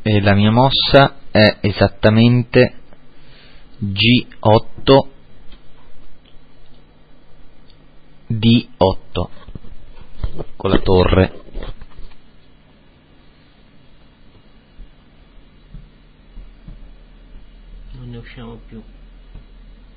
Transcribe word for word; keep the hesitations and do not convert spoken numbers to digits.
e la mia mossa è esattamente G otto D otto con la torre. Non ne usciamo più.